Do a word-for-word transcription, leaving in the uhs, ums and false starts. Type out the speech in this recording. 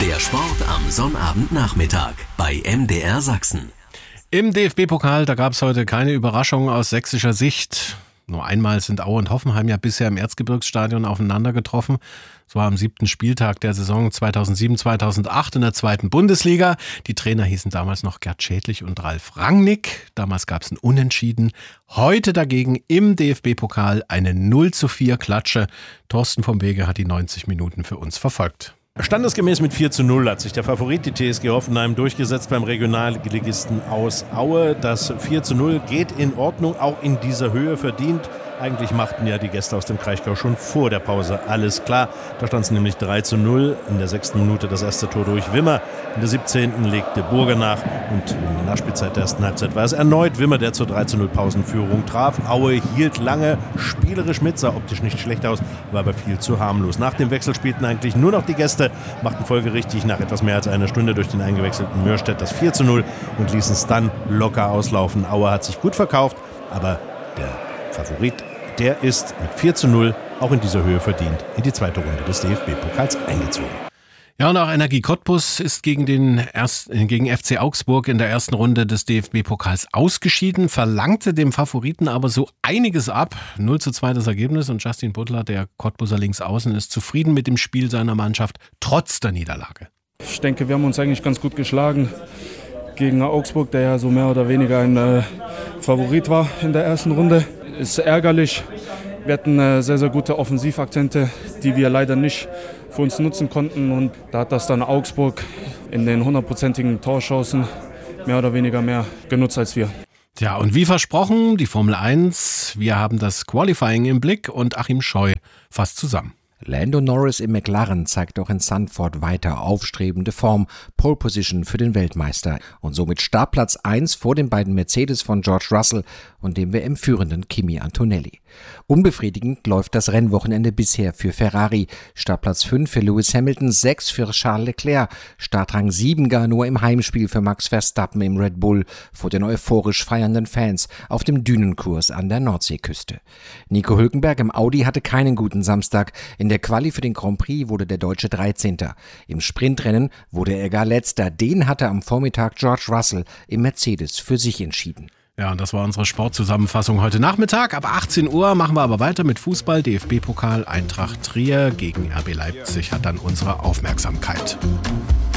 Der Sport am Sonnabendnachmittag bei M D R Sachsen. Im D F B-Pokal, da gab es heute keine Überraschung aus sächsischer Sicht. Nur einmal sind Aue und Hoffenheim ja bisher im Erzgebirgsstadion aufeinander getroffen. Das war am siebten Spieltag der Saison zweitausendsieben zweitausendacht in der zweiten Bundesliga. Die Trainer hießen damals noch Gerd Schädlich und Ralf Rangnick. Damals gab es ein Unentschieden. Heute dagegen im D F B-Pokal eine null zu vier Klatsche. Thorsten vom Wege hat die neunzig Minuten für uns verfolgt. Standesgemäß mit vier zu null hat sich der Favorit, die T S G Hoffenheim, durchgesetzt beim Regionalligisten aus Aue. Das vier zu null geht in Ordnung, auch in dieser Höhe verdient. Eigentlich machten ja die Gäste aus dem Kraichgau schon vor der Pause alles klar. Da stand es nämlich drei zu null. In der sechsten Minute das erste Tor durch Wimmer. In der siebzehnten legte Burger nach. Und in der Nachspielzeit der ersten Halbzeit war es erneut Wimmer, der zur drei zu null Pausenführung traf. Aue hielt lange spielerisch mit, sah optisch nicht schlecht aus, war aber viel zu harmlos. Nach dem Wechsel spielten eigentlich nur noch die Gäste, machten folgerichtig nach etwas mehr als einer Stunde durch den eingewechselten Mürstedt das vier zu null und ließen es dann locker auslaufen. Aue hat sich gut verkauft, aber der Favorit, der ist mit vier zu null auch in dieser Höhe verdient in die zweite Runde des D F B-Pokals eingezogen. Ja, und auch Energie Cottbus ist gegen den ersten, gegen F C Augsburg in der ersten Runde des D F B-Pokals ausgeschieden, verlangte dem Favoriten aber so einiges ab. null zu zwei das Ergebnis und Justin Butler, der Cottbuser Linksaußen, ist zufrieden mit dem Spiel seiner Mannschaft, trotz der Niederlage. Ich denke, wir haben uns eigentlich ganz gut geschlagen gegen Augsburg, der ja so mehr oder weniger ein äh, Favorit war in der ersten Runde. Ist ärgerlich. Wir hatten äh, sehr, sehr gute Offensivakzente, die wir leider nicht für uns nutzen konnten. Und da hat das dann Augsburg in den hundertprozentigen Torchancen mehr oder weniger mehr genutzt als wir. Tja, und wie versprochen, die Formel eins. Wir haben das Qualifying im Blick und Achim Scheu fasst zusammen. Lando Norris im McLaren zeigt auch in Zandvoort weiter aufstrebende Form, Pole Position für den Weltmeister und somit Startplatz eins vor den beiden Mercedes von George Russell und dem W M-führenden Kimi Antonelli. Unbefriedigend läuft das Rennwochenende bisher für Ferrari. Startplatz fünf für Lewis Hamilton, sechs für Charles Leclerc, Startrang sieben gar nur im Heimspiel für Max Verstappen im Red Bull vor den euphorisch feiernden Fans auf dem Dünenkurs an der Nordseeküste. Nico Hülkenberg im Audi hatte keinen guten Samstag. In der Quali für den Grand Prix wurde der Deutsche dreizehnter Im Sprintrennen wurde er gar Letzter. Den hatte am Vormittag George Russell im Mercedes für sich entschieden. Ja, und das war unsere Sportzusammenfassung heute Nachmittag. Ab achtzehn Uhr machen wir aber weiter mit Fußball. D F B-Pokal Eintracht Trier gegen R B Leipzig hat dann unsere Aufmerksamkeit.